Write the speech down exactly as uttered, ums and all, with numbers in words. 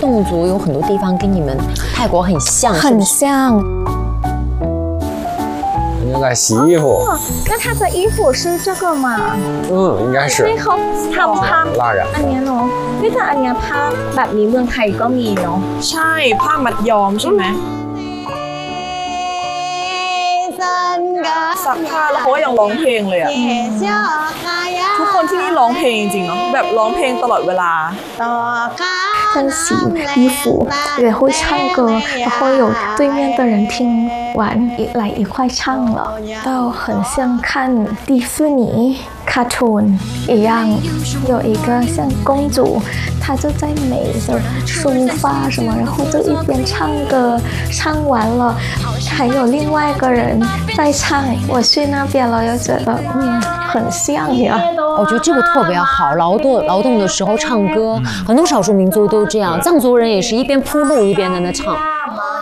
动作有很多地方跟你们泰国很像， 很像。 应该在洗衣服。 哦，那他的衣服是这个吗？ 嗯，应该是。 ที่เขาทำผ้า蜡染。 อันเนี้ยเนาะพี่แต่อันเนี้ยผ้าแบบนี้เมืองไทยก็มีเนาะใช่ผ้ามัดย้อมใช่ไหมซักผ้าแล้วเขาก็ยังร้องเพลงเลยอะทุกคนที่นี่ร้องเพลงจริงๆเนาะแบบร้องเพลงตลอดเวลา在洗衣服也会唱歌，然后有对面的人听完一来一块唱了，到很像看迪士尼卡通一样，有一个像公主，她就在美的梳发什么，然后就一边唱歌，唱完了，还有另外一个人在唱，我去那边了，又觉得嗯很像呀。 我觉得这个特别好，劳动劳动的时候唱歌，很多少数民族都这样，藏族人也是一边铺路一边在那唱。